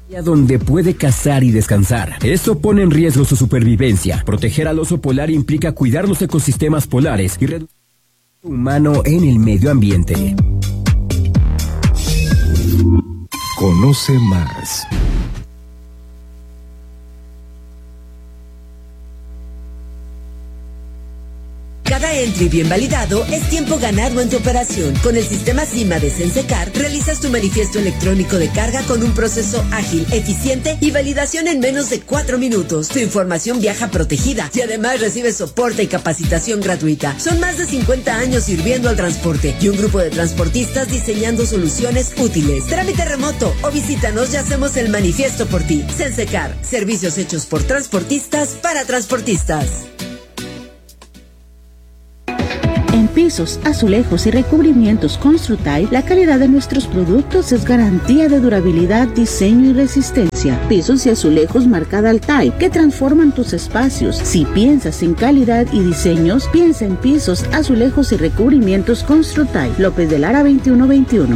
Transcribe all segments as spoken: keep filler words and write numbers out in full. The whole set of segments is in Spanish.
donde puede cazar y descansar. Eso pone en riesgo su supervivencia. Proteger al oso polar implica cuidar los ecosistemas polares y reducir el humano en el medio ambiente. Conoce más. Cada entry bien validado es tiempo ganado en tu operación. Con el sistema CIMA de Sensecar, realizas tu manifiesto electrónico de carga con un proceso ágil, eficiente y validación en menos de cuatro minutos. Tu información viaja protegida y además recibes soporte y capacitación gratuita. Son más de cincuenta años sirviendo al transporte y un grupo de transportistas diseñando soluciones útiles. Trámite remoto o visítanos y hacemos el manifiesto por ti. Sensecar, servicios hechos por transportistas para transportistas. En pisos, azulejos y recubrimientos Construtile, la calidad de nuestros productos es garantía de durabilidad, diseño y resistencia. Pisos y azulejos marca Daltile, que transforman tus espacios. Si piensas en calidad y diseños, piensa en pisos, azulejos y recubrimientos Construtile. López de Lara veintiuno veintiuno.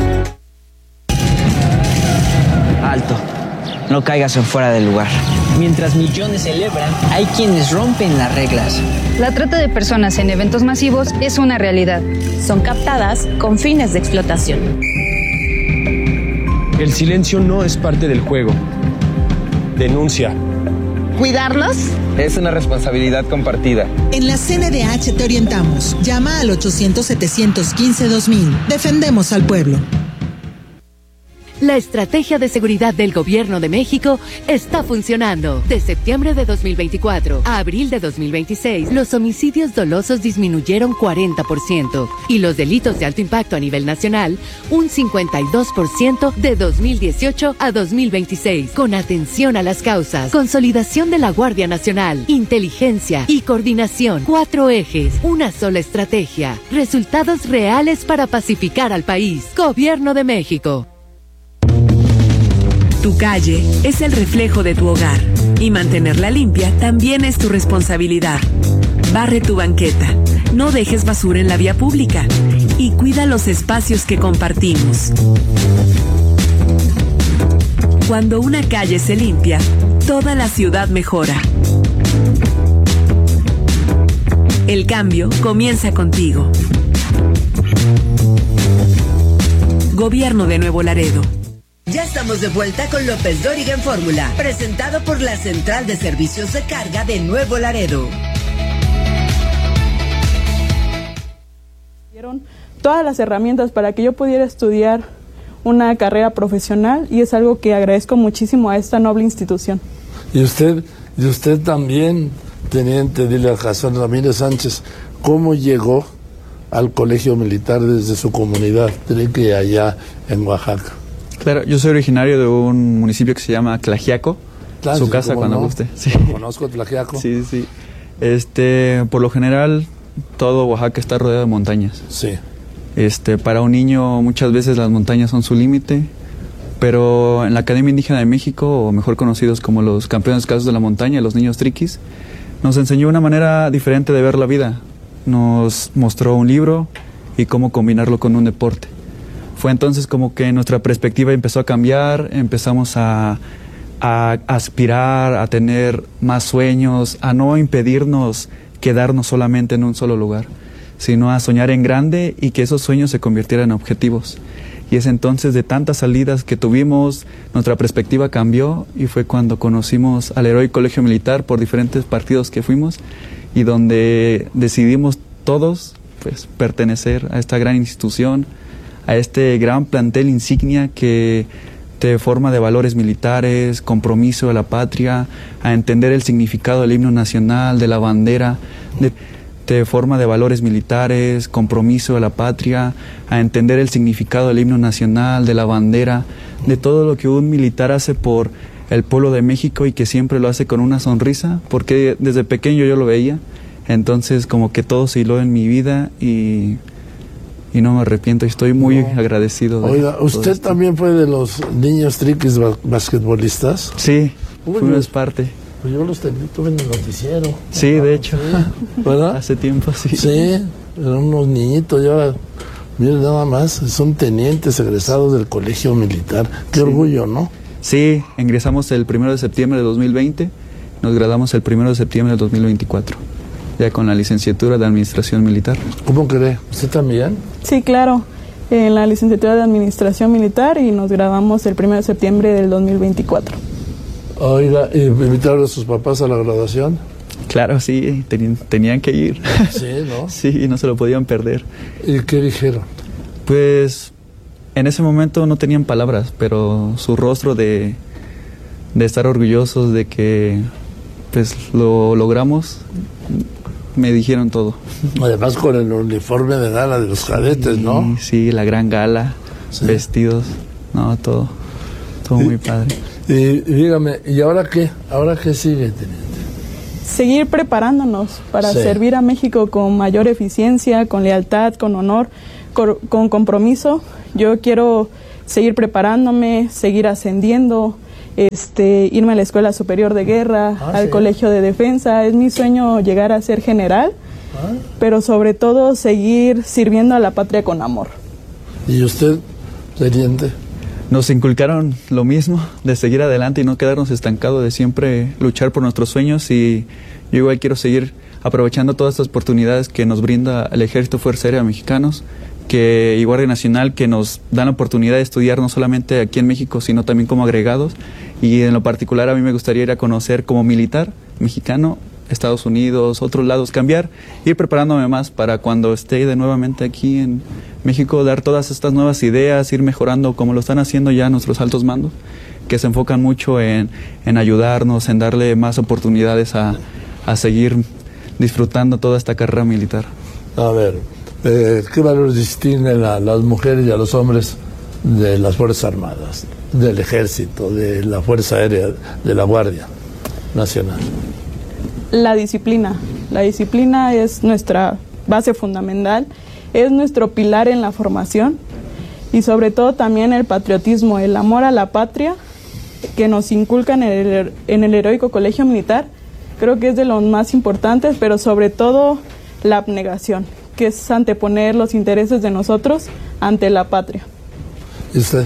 Alto, no caigas en fuera del lugar. Mientras millones celebran, hay quienes rompen las reglas. La trata de personas en eventos masivos es una realidad. Son captadas con fines de explotación. El silencio no es parte del juego. Denuncia. ¿Cuidarlos? Es una responsabilidad compartida. En la C N D H te orientamos. Llama al ochocientos, setecientos quince, dos mil. Defendemos al pueblo. La estrategia de seguridad del Gobierno de México está funcionando. De septiembre de dos mil veinticuatro a abril de dos mil veintiséis, los homicidios dolosos disminuyeron cuarenta por ciento y los delitos de alto impacto a nivel nacional un cincuenta y dos por ciento de dos mil dieciocho a dos mil veintiséis. Con atención a las causas, consolidación de la Guardia Nacional, inteligencia y coordinación. Cuatro ejes, una sola estrategia. Resultados reales para pacificar al país. Gobierno de México. Tu calle es el reflejo de tu hogar y mantenerla limpia también es tu responsabilidad. Barre tu banqueta, no dejes basura en la vía pública y cuida los espacios que compartimos. Cuando una calle se limpia, toda la ciudad mejora. El cambio comienza contigo. Gobierno de Nuevo Laredo. Ya estamos de vuelta con López Dóriga en Fórmula, presentado por la Central de Servicios de Carga de Nuevo Laredo. Dieron todas las herramientas para que yo pudiera estudiar una carrera profesional y es algo que agradezco muchísimo a esta noble institución. Y usted, y usted también, teniente Dilia Jason Ramírez Sánchez, ¿cómo llegó al colegio militar desde su comunidad, Triqui, allá en Oaxaca? Claro, yo soy originario de un municipio que se llama Tlaxiaco, claro, su casa cuando no? guste. Sí. Conozco Tlaxiaco. Sí, sí. Este, por lo general, todo Oaxaca está rodeado de montañas. Sí. Este, para un niño muchas veces las montañas son su límite, pero en la Academia Indígena de México, o mejor conocidos como los campeones casos de la montaña, los niños triquis, nos enseñó una manera diferente de ver la vida. Nos mostró un libro y cómo combinarlo con un deporte. Fue entonces como que nuestra perspectiva empezó a cambiar, empezamos a, a aspirar, a tener más sueños, a no impedirnos quedarnos solamente en un solo lugar, sino a soñar en grande y que esos sueños se convirtieran en objetivos. Y es entonces de tantas salidas que tuvimos, nuestra perspectiva cambió y fue cuando conocimos al Heroico Colegio Militar por diferentes partidos que fuimos y donde decidimos todos pues, pertenecer a esta gran institución, a este gran plantel insignia que te forma de valores militares, compromiso de la patria, a entender el significado del himno nacional, de la bandera, de, te forma de valores militares, compromiso de la patria, a entender el significado del himno nacional, de la bandera, de todo lo que un militar hace por el pueblo de México y que siempre lo hace con una sonrisa, porque desde pequeño yo lo veía, entonces como que todo se hiló en mi vida y... y no me arrepiento, estoy muy no. agradecido. De Oiga, ¿usted esto. también fue de los niños triquis basquetbolistas? Sí, fuimos parte. Pues yo los tuve en el noticiero. Sí, de hecho. Sí. ¿Verdad? Hace tiempo, sí. Sí, eran unos niñitos y ahora, miren nada más, son tenientes egresados del colegio militar. Qué sí. orgullo, ¿no? Sí, ingresamos el primero de septiembre de dos mil veinte, nos graduamos el primero de septiembre de dos mil veinticuatro, ya con la licenciatura de Administración Militar. ¿Cómo cree? ¿Usted también? Sí, claro, en la licenciatura de Administración Militar y nos graduamos el primero de septiembre del dos mil veinticuatro. Oiga, ¿y invitaron a sus papás a la graduación? Claro, sí, tenían, tenían que ir. Sí, ¿no? Sí, no se lo podían perder. ¿Y qué dijeron? Pues en ese momento no tenían palabras, pero su rostro de, de estar orgullosos de que pues lo logramos, me dijeron todo. Además con el uniforme de gala de los cadetes, sí, ¿no? Sí, la gran gala, sí. Vestidos, no, todo, todo y, muy padre. Y, y dígame, ¿y ahora qué? ¿Ahora qué sigue, teniente? Seguir preparándonos para sí. servir a México con mayor eficiencia, con lealtad, con honor, con, con compromiso. Yo quiero seguir preparándome, seguir ascendiendo, este, irme a la Escuela Superior de Guerra, ah, al sí. Colegio de Defensa. Es mi sueño llegar a ser general, ah. pero sobre todo seguir sirviendo a la patria con amor. ¿Y usted, teniente? Nos inculcaron lo mismo, de seguir adelante y no quedarnos estancados, de siempre luchar por nuestros sueños, y yo igual quiero seguir aprovechando todas estas oportunidades que nos brinda el Ejército Fuerza Aérea Mexicanos, que y Guardia Nacional, que nos dan la oportunidad de estudiar no solamente aquí en México, sino también como agregados, y en lo particular a mí me gustaría ir a conocer como militar mexicano Estados Unidos, otros lados, cambiar, ir preparándome más para cuando esté de nuevamente aquí en México, dar todas estas nuevas ideas, ir mejorando como lo están haciendo ya nuestros altos mandos, que se enfocan mucho en, en ayudarnos, en darle más oportunidades a, a seguir disfrutando toda esta carrera militar. A ver, eh, ¿qué valores distinguen a las mujeres y a los hombres de las Fuerzas Armadas, del Ejército, de la Fuerza Aérea, de la Guardia Nacional? La disciplina. La disciplina es nuestra base fundamental, es nuestro pilar en la formación, y sobre todo también el patriotismo, el amor a la patria que nos inculcan en el, en el heroico Colegio Militar. Creo que es de los más importantes, pero sobre todo la abnegación, que es anteponer los intereses de nosotros ante la patria. ¿Y usted?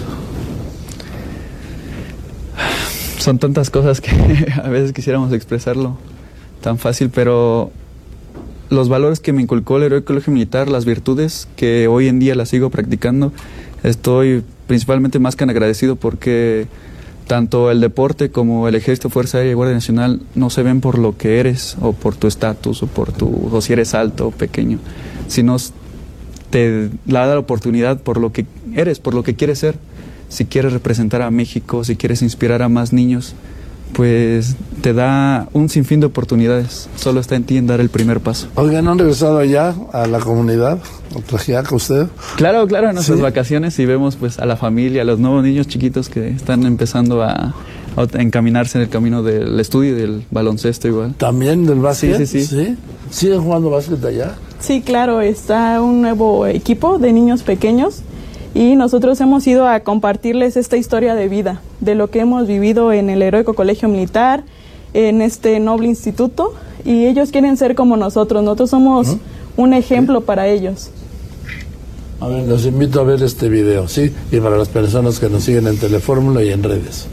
Son tantas cosas que a veces quisiéramos expresarlo tan fácil, pero los valores que me inculcó el heroico Colegio Militar, las virtudes que hoy en día las sigo practicando, estoy principalmente más que agradecido, porque tanto el deporte como el Ejército, Fuerza Aérea y Guardia Nacional no se ven por lo que eres o por tu estatus o por tu o si eres alto o pequeño, sino te da la oportunidad por lo que eres, por lo que quieres ser. Si quieres representar a México, si quieres inspirar a más niños, pues te da un sinfín de oportunidades. Solo está en ti en dar el primer paso. Oigan, ¿han regresado allá a la comunidad, a Tlaxiaca, usted? Claro, claro, en nuestras ¿Sí? vacaciones, y vemos pues a la familia, a los nuevos niños chiquitos que están empezando a, a encaminarse en el camino del estudio y del baloncesto igual. ¿También del básquet? Sí, sí, sí. ¿Sí? ¿Siguen jugando básquet allá? Sí, claro, está un nuevo equipo de niños pequeños, y nosotros hemos ido a compartirles esta historia de vida, de lo que hemos vivido en el heroico Colegio Militar, en este noble instituto, y ellos quieren ser como nosotros. Nosotros somos ¿no? un ejemplo ¿Sí? para ellos. A ver, los invito a ver este video, ¿sí? Y para las personas que nos siguen en Telefórmula y en redes.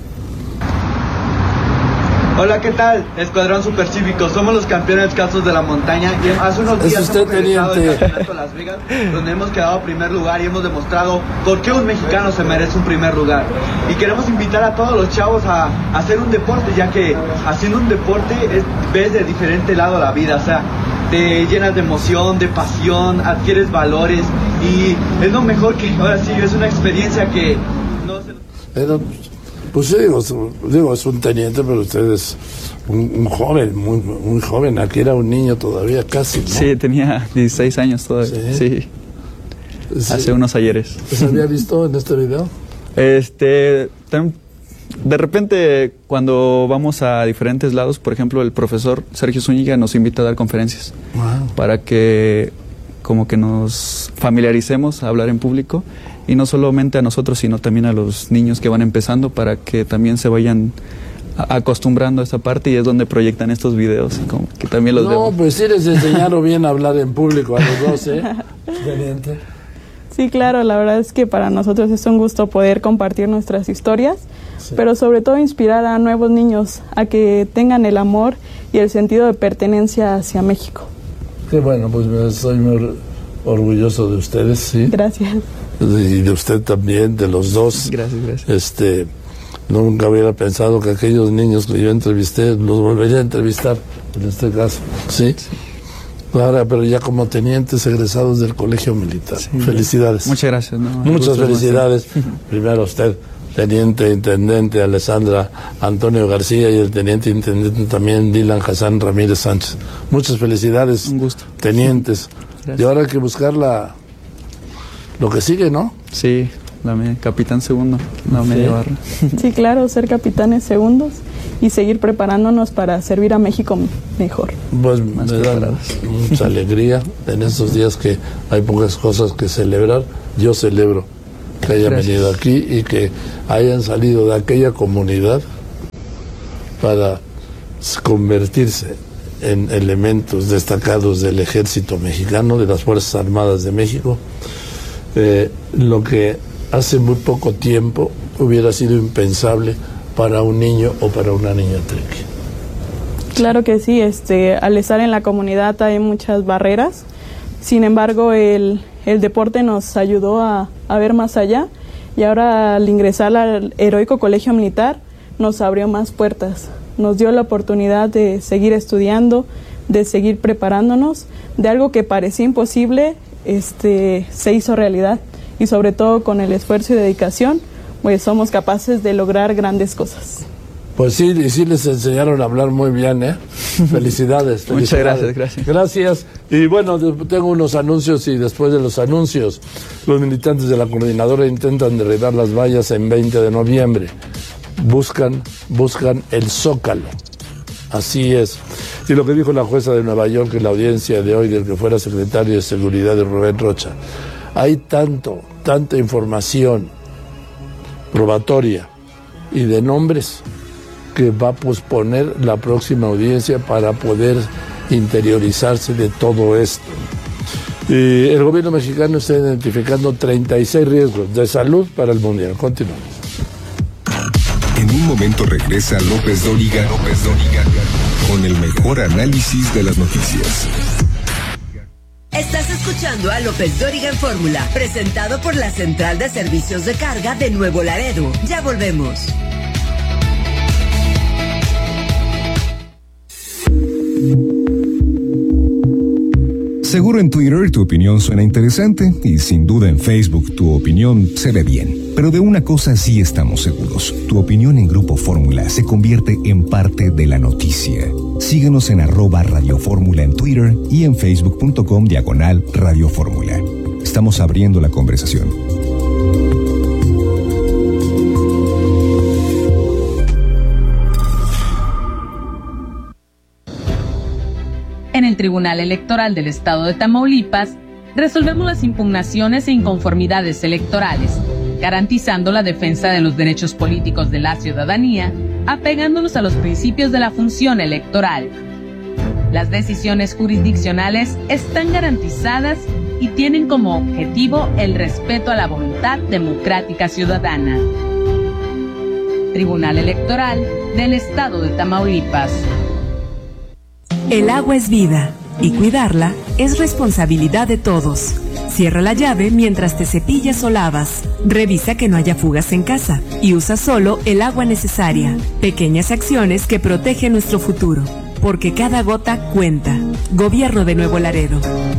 Hola, ¿qué tal? Escuadrón Supercívico, somos los campeones calzos de la montaña, y hace unos días usted, hemos regresado teniente? del campeonato Las Vegas, donde hemos quedado primer lugar y hemos demostrado por qué un mexicano se merece un primer lugar. Y queremos invitar a todos los chavos a, a hacer un deporte, ya que haciendo un deporte es, ves de diferente lado la vida, o sea, te llenas de emoción, de pasión, adquieres valores, y es lo mejor que ahora sí, es una experiencia que no se... Pero, pues sí, digo, digo, es un teniente, pero usted es un, un joven, muy, muy joven. Aquí era un niño todavía, casi, ¿no? Sí, tenía dieciséis años todavía, sí. sí. sí. Hace unos ayeres. ¿Se había visto en este video? Este, de repente, cuando vamos a diferentes lados, por ejemplo, el profesor Sergio Zúñiga nos invita a dar conferencias. Wow. Para que como que nos familiaricemos a hablar en público, y no solamente a nosotros, sino también a los niños que van empezando, para que también se vayan a acostumbrando a esta parte, y es donde proyectan estos videos, como que también los no, vemos. No, pues sí les enseñaron bien a hablar en público a los dos, ¿eh? Excelente. Sí, claro, la verdad es que para nosotros es un gusto poder compartir nuestras historias, sí. Pero sobre todo inspirar a nuevos niños a que tengan el amor y el sentido de pertenencia hacia México. Qué bueno, pues estoy muy orgulloso de ustedes, sí. Gracias. Y de usted también, de los dos. Gracias, gracias. Este, nunca hubiera pensado que aquellos niños que yo entrevisté los volvería a entrevistar, en este caso, ¿sí? sí. Ahora, pero ya como tenientes egresados del Colegio Militar. Sí, felicidades. Muchas gracias. No, Muchas felicidades. Primero a usted, Teniente Intendente Alessandra Antonio García, y el Teniente Intendente también Dylan Hassan Ramírez Sánchez. Muchas felicidades. Un gusto. Tenientes. Gracias. Y ahora hay que buscar la, lo que sigue, ¿no? Sí, la media, capitán segundo, la media sí. barra. Sí, claro, ser capitanes segundos y seguir preparándonos para servir a México mejor. Pues Más me da mucha alegría en estos días que hay pocas cosas que celebrar. Yo celebro que hayan Gracias. venido aquí y que hayan salido de aquella comunidad para convertirse en elementos destacados del ejército mexicano, de las Fuerzas Armadas de México, eh, lo que hace muy poco tiempo hubiera sido impensable para un niño o para una niña triqui. Claro que sí, este, al estar en la comunidad hay muchas barreras, sin embargo el, el deporte nos ayudó a, a ver más allá, y ahora al ingresar al Heroico Colegio Militar nos abrió más puertas, nos dio la oportunidad de seguir estudiando, de seguir preparándonos, de algo que parecía imposible, este, se hizo realidad, y sobre todo con el esfuerzo y dedicación, pues somos capaces de lograr grandes cosas. Pues sí, y sí les enseñaron a hablar muy bien, ¿eh? Felicidades. felicidades. Muchas gracias, gracias. Gracias. Y bueno, tengo unos anuncios, y después de los anuncios, los militantes de la coordinadora intentan derribar las vallas en veinte de noviembre. Buscan, buscan el Zócalo. Así es. Y lo que dijo la jueza de Nueva York en la audiencia de hoy del que fuera secretario de Seguridad de Rubén Rocha. Hay tanto, tanta información probatoria y de nombres que va a posponer la próxima audiencia para poder interiorizarse de todo esto. Y el gobierno mexicano está identificando treinta y seis riesgos de salud para el Mundial. Continuamos. En un momento regresa López Dóriga, López Dóriga con el mejor análisis de las noticias. Estás escuchando a López Dóriga en Fórmula, presentado por la Central de Servicios de Carga de Nuevo Laredo. Ya volvemos. Seguro en Twitter tu opinión suena interesante y sin duda en Facebook tu opinión se ve bien. Pero de una cosa sí estamos seguros. Tu opinión en Grupo Fórmula se convierte en parte de la noticia. Síguenos en arroba Radio Fórmula en Twitter y en facebook.com diagonal Radio Fórmula. Estamos abriendo la conversación. En el Tribunal Electoral del Estado de Tamaulipas, resolvemos las impugnaciones e inconformidades electorales, garantizando la defensa de los derechos políticos de la ciudadanía, apegándonos a los principios de la función electoral. Las decisiones jurisdiccionales están garantizadas y tienen como objetivo el respeto a la voluntad democrática ciudadana. Tribunal Electoral del Estado de Tamaulipas. El agua es vida y cuidarla es responsabilidad de todos. Cierra la llave mientras te cepillas o lavas. Revisa que no haya fugas en casa y usa solo el agua necesaria. Pequeñas acciones que protegen nuestro futuro, porque cada gota cuenta. Gobierno de Nuevo Laredo.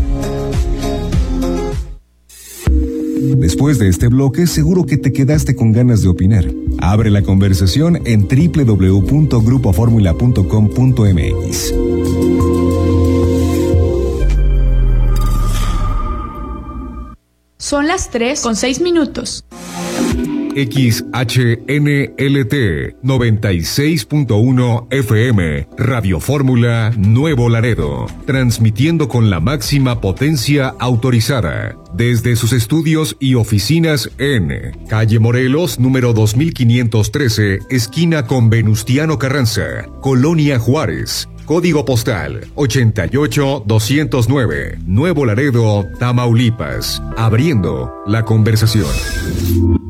Después de este bloque, seguro que te quedaste con ganas de opinar. Abre la conversación en doble u doble u doble u punto grupo fórmula punto com punto m x. Son las tres con seis minutos. X H N L T noventa y seis punto uno F M, Radio Fórmula Nuevo Laredo, transmitiendo con la máxima potencia autorizada, desde sus estudios y oficinas en Calle Morelos, número dos mil quinientos trece, esquina con Venustiano Carranza, Colonia Juárez. Código postal ochenta y ocho doscientos nueve, Nuevo Laredo, Tamaulipas. Abriendo la conversación.